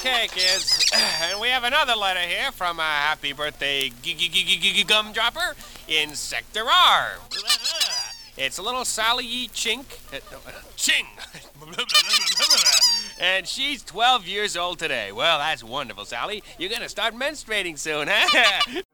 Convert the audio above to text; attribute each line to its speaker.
Speaker 1: Okay, kids. And we have another letter here from a happy birthday gumdropper in Sector R. It's little Sally E. Chink. Ching! And she's 12 years old today. Well, that's wonderful, Sally. You're gonna start menstruating soon, huh?